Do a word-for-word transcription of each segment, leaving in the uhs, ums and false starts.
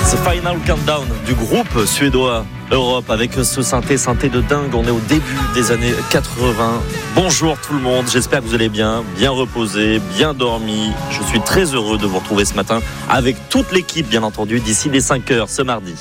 C'est Final Countdown du groupe suédois Europe avec ce synthé, synthé de dingue. On est au début des années quatre-vingts. Bonjour tout le monde, j'espère que vous allez bien, bien reposé, bien dormi. Je suis très heureux de vous retrouver ce matin avec toute l'équipe, bien entendu, d'ici les cinq heures ce mardi.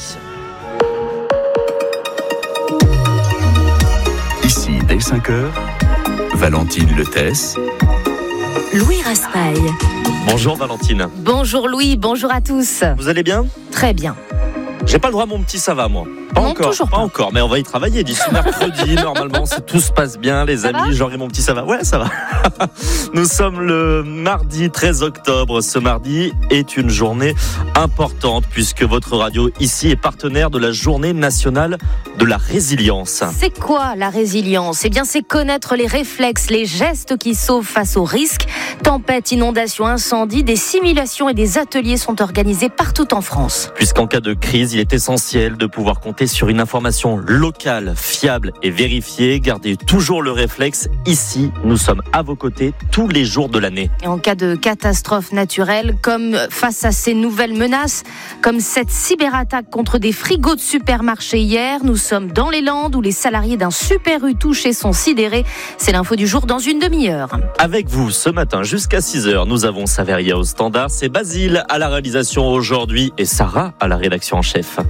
Ici, dès cinq heures, Valentine Letès, Louis Raspail. Bonjour Valentine. Bonjour Louis, bonjour à tous. Vous allez bien ? Très bien. J'ai pas le droit à mon petit ça va moi. Pas non, encore, toujours pas pas. encore, mais on va y travailler d'ici mercredi. Normalement, si tout se passe bien, les Ça amis, va j'aurai mon petit ça va. Ouais, ça va. Nous sommes le mardi treize octobre. Ce mardi est une journée importante puisque votre radio ici est partenaire de la Journée nationale de la résilience. C'est quoi la résilience ? Eh bien, c'est connaître les réflexes, les gestes qui sauvent face aux risques. Tempêtes, inondations, incendies, des simulations et des ateliers sont organisés partout en France. Puisqu'en cas de crise, il est essentiel de pouvoir compter sur une information locale, fiable et vérifiée. Gardez toujours le réflexe. Ici, nous sommes à vos côtés tous les jours de l'année. Et en cas de catastrophe naturelle, comme face à ces nouvelles menaces, comme cette cyberattaque contre des frigos de supermarché hier, nous sommes dans les Landes où les salariés d'un Super U touché sont sidérés. C'est l'info du jour dans une demi-heure. Avec vous, ce matin jusqu'à six heures, nous avons Saveria au standard. C'est Basile à la réalisation aujourd'hui et Sarah à la rédaction en chef.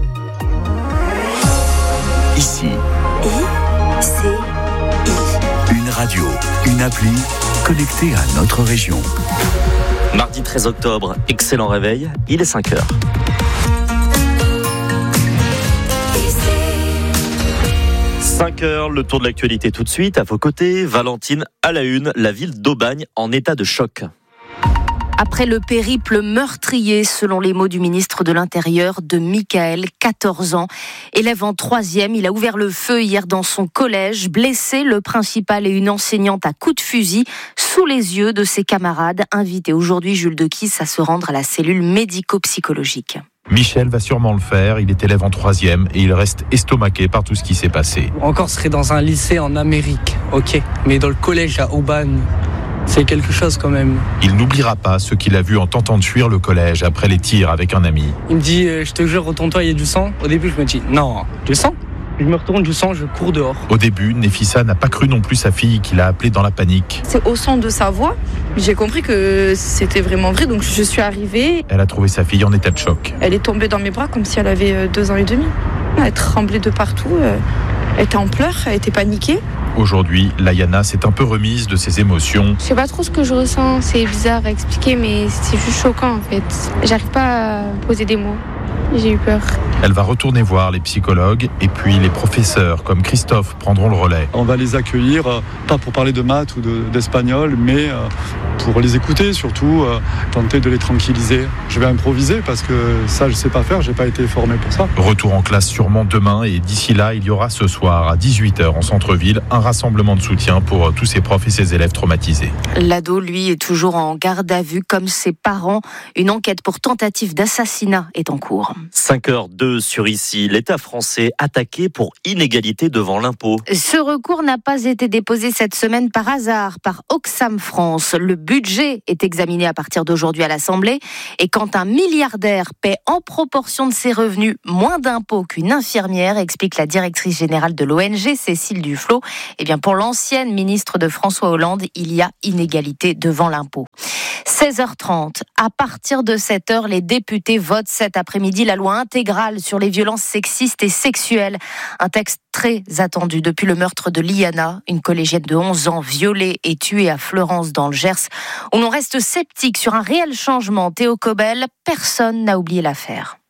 ici, I, C, I. une radio, une appli connectée à notre région. Mardi treize octobre, excellent réveil, il est cinq heures. cinq heures, le tour de l'actualité tout de suite. À vos côtés, Valentine à la une, la ville d'Aubagne en état de choc. Après le périple meurtrier, selon les mots du ministre de l'Intérieur, de Michael, quatorze ans, élève en troisième, il a ouvert le feu hier dans son collège, blessé le principal et une enseignante à coups de fusil, sous les yeux de ses camarades, invités aujourd'hui Jules Dequis à se rendre à la cellule médico-psychologique. Michel va sûrement le faire, il est élève en troisième et il reste estomaqué par tout ce qui s'est passé. Encore serait dans un lycée en Amérique, ok, mais dans le collège à Aubagne, c'est quelque chose quand même. Il n'oubliera pas ce qu'il a vu en tentant de fuir le collège après les tirs avec un ami. Il me dit, euh, je te jure, retourne-toi, il y a du sang. Au début, je me dis, non, du sang ? Je me retourne, du sang, je cours dehors. Au début, Nefissa n'a pas cru non plus sa fille qu'il a appelée dans la panique. C'est au son de sa voix, j'ai compris que c'était vraiment vrai, donc je suis arrivée. Elle a trouvé sa fille en état de choc. Elle est tombée dans mes bras comme si elle avait deux ans et demi. Elle tremblait de partout, elle était en pleurs, elle était paniquée. Aujourd'hui, Layana s'est un peu remise de ses émotions. Je sais pas trop ce que je ressens, c'est bizarre à expliquer, mais c'est juste choquant en fait. J'arrive pas à poser des mots, j'ai eu peur. Elle va retourner voir les psychologues et puis les professeurs comme Christophe prendront le relais. On va les accueillir, euh, pas pour parler de maths ou de, d'espagnol, mais euh, pour les écouter, surtout euh, tenter de les tranquilliser. Je vais improviser parce que ça je sais pas faire, j'ai pas été formé pour ça. Retour en classe sûrement demain et d'ici là, il y aura ce soir à dix-huit heures en centre-ville un rassemblement de soutien pour tous ses profs et ses élèves traumatisés. L'ado, lui, est toujours en garde à vue comme ses parents. Une enquête pour tentative d'assassinat est en cours. cinq heures deux sur ici, l'État français attaqué pour inégalité devant l'impôt. Ce recours n'a pas été déposé cette semaine par hasard par Oxfam France. Le budget est examiné à partir d'aujourd'hui à l'Assemblée et quand un milliardaire paie en proportion de ses revenus moins d'impôts qu'une infirmière, explique la directrice générale de l'O N G, Cécile Duflot, eh bien pour l'ancienne ministre de François Hollande, il y a inégalité devant l'impôt. seize heures trente, à partir de cette heure, les députés votent cet après-midi la loi intégrale sur les violences sexistes et sexuelles. Un texte très attendu depuis le meurtre de Liana, une collégienne de onze ans violée et tuée à Fleurance dans le Gers, où l'on reste sceptique sur un réel changement. Théo Cobel, personne n'a oublié l'affaire.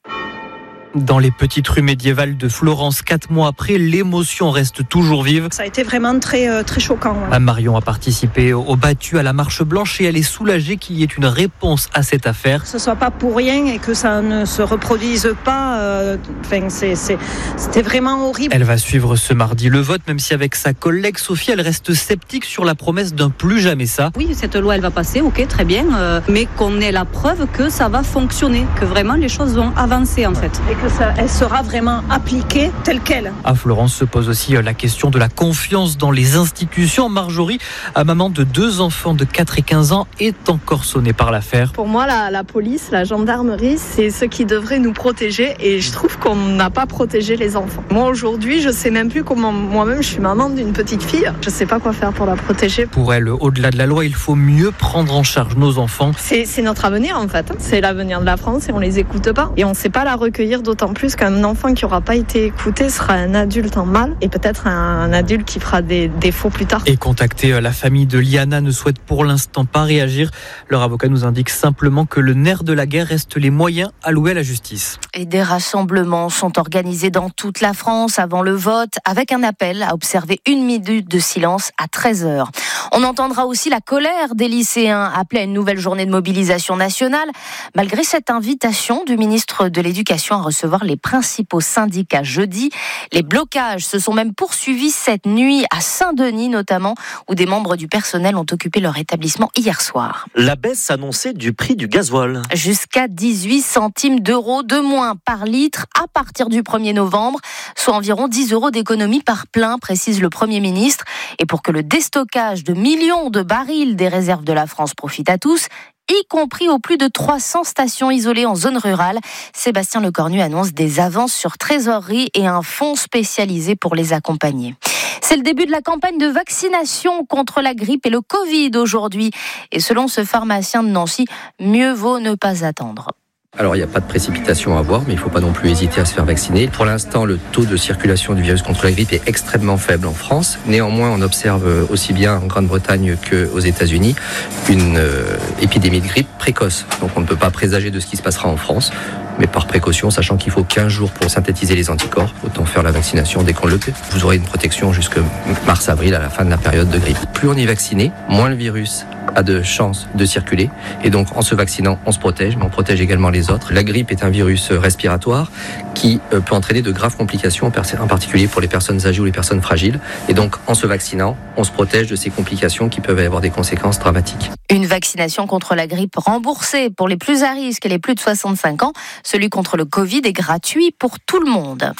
Dans les petites rues médiévales de Florence, quatre mois après, l'émotion reste toujours vive. Ça a été vraiment très, euh, très choquant. Ouais. Marion a participé au battu à la Marche Blanche et elle est soulagée qu'il y ait une réponse à cette affaire. Que ce ne soit pas pour rien et que ça ne se reproduise pas. Euh, enfin, c'est, c'est, c'était vraiment horrible. Elle va suivre ce mardi le vote, même si avec sa collègue Sophie, elle reste sceptique sur la promesse d'un plus jamais ça. Oui, cette loi, elle va passer, ok, très bien, euh, mais qu'on ait la preuve que ça va fonctionner, que vraiment les choses vont avancer en fait. Et que ça, elle sera vraiment appliquée telle qu'elle. À Florence se pose aussi la question de la confiance dans les institutions. Marjorie, maman de deux enfants de quatre et quinze ans, est encore sonnée par l'affaire. Pour moi, la, la police, la gendarmerie, c'est ceux qui devraient nous protéger et je trouve qu'on n'a pas protégé les enfants. Moi, aujourd'hui, je sais même plus comment, moi-même, je suis maman d'une petite fille. Je sais pas quoi faire pour la protéger. Pour elle, au-delà de la loi, il faut mieux prendre en charge nos enfants. C'est, c'est notre avenir, en fait. C'est l'avenir de la France et on les écoute pas. Et on sait pas la recueillir, d'autant plus qu'un enfant qui aura pas été écouté sera un adulte en mal et peut-être un, un adulte qui fera des défauts plus tard. Et contacter la famille de Liana ne souhaite pour l'instant pas réagir. Leur avocat nous indique simplement que le nerf de la guerre reste les moyens alloués à la justice. Et des rassemblements sont organisés dans toute la France avant le vote, avec un appel à observer une minute de silence à treize heures. On entendra aussi la colère des lycéens appelés à une nouvelle journée de mobilisation nationale, malgré cette invitation du ministre de l'Éducation à recevoir les principaux syndicats jeudi. Les blocages se sont même poursuivis cette nuit à Saint-Denis notamment, où des membres du personnel ont occupé leur établissement hier soir. La baisse annoncée du prix du gasoil. Jusqu'à dix-huit centimes d'euros de moins par litre à partir du premier novembre, soit environ dix euros d'économie par plein, précise le Premier ministre. Et pour que le déstockage de millions de barils des réserves de la France profite à tous, y compris aux plus de trois cents stations isolées en zone rurale, Sébastien Lecornu annonce des avances sur trésorerie et un fonds spécialisé pour les accompagner. C'est le début de la campagne de vaccination contre la grippe et le Covid aujourd'hui. Et selon ce pharmacien de Nancy, mieux vaut ne pas attendre. Alors il n'y a pas de précipitation à avoir, mais il ne faut pas non plus hésiter à se faire vacciner. Pour l'instant, le taux de circulation du virus contre la grippe est extrêmement faible en France. Néanmoins, on observe aussi bien en Grande-Bretagne qu'aux États-Unis une euh, épidémie de grippe précoce. Donc on ne peut pas présager de ce qui se passera en France. Mais par précaution, sachant qu'il faut quinze jours pour synthétiser les anticorps, autant faire la vaccination dès qu'on le peut. Vous aurez une protection jusque mars-avril, à la fin de la période de grippe. Plus on est vacciné, moins le virus a de chances de circuler. Et donc, en se vaccinant, on se protège, mais on protège également les autres. La grippe est un virus respiratoire qui peut entraîner de graves complications, en particulier pour les personnes âgées ou les personnes fragiles. Et donc, en se vaccinant, on se protège de ces complications qui peuvent avoir des conséquences dramatiques. Une vaccination contre la grippe remboursée pour les plus à risque et les plus de soixante-cinq ans. Celui contre le Covid est gratuit pour tout le monde.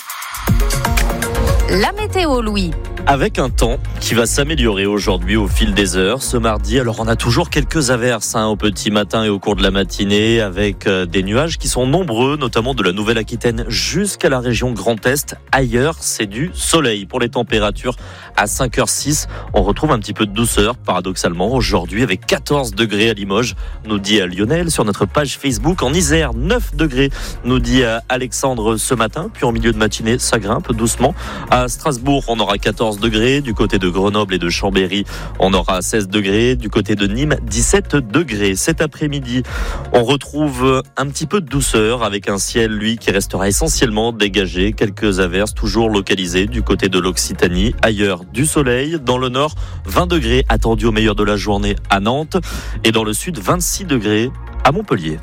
La météo, Louis. Avec un temps qui va s'améliorer aujourd'hui au fil des heures. Ce mardi, alors on a toujours quelques averses hein, au petit matin et au cours de la matinée, avec euh, des nuages qui sont nombreux, notamment de la Nouvelle-Aquitaine jusqu'à la région Grand Est. Ailleurs, c'est du soleil. Pour les températures, à cinq heures six, on retrouve un petit peu de douceur, paradoxalement, aujourd'hui, avec quatorze degrés à Limoges, nous dit Lionel sur notre page Facebook. En Isère, neuf degrés, nous dit Alexandre ce matin. Puis en milieu de matinée, ça grimpe doucement. À Strasbourg, on aura quatorze degrés. Du côté de Grenoble et de Chambéry, on aura seize degrés. Du côté de Nîmes, dix-sept degrés. Cet après-midi, on retrouve un petit peu de douceur avec un ciel, lui, qui restera essentiellement dégagé. Quelques averses toujours localisées du côté de l'Occitanie. Ailleurs, du soleil. Dans le nord, vingt degrés attendus au meilleur de la journée à Nantes. Et dans le sud, vingt-six degrés à Montpellier.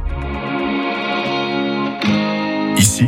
Ici,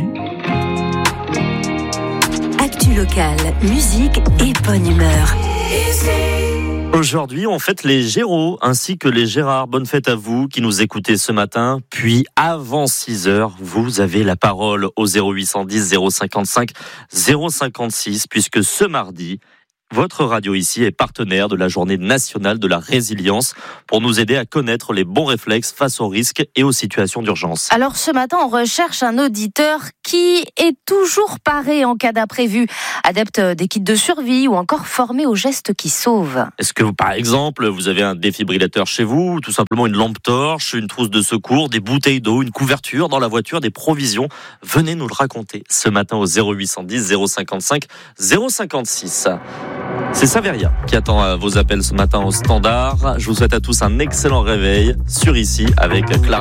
actu locale, musique et bonne humeur. Aujourd'hui, on fête les Géraud ainsi que les Gérard. Bonne fête à vous qui nous écoutez ce matin. Puis, avant six heures, vous avez la parole au zéro huit cent dix zéro cinquante-cinq zéro cinquante-six, puisque ce mardi, votre radio ici est partenaire de la journée nationale de la résilience pour nous aider à connaître les bons réflexes face aux risques et aux situations d'urgence. Alors ce matin, on recherche un auditeur qui est toujours paré en cas d'imprévu, adepte des kits de survie ou encore formé aux gestes qui sauvent. Est-ce que, par exemple, vous avez un défibrillateur chez vous, ou tout simplement une lampe torche, une trousse de secours, des bouteilles d'eau, une couverture dans la voiture, des provisions? Venez nous le raconter ce matin au zéro huit cent dix zéro cinquante-cinq zéro cinquante-six. C'est Saveria qui attend vos appels ce matin au standard. Je vous souhaite à tous un excellent réveil sur Ici avec Clara.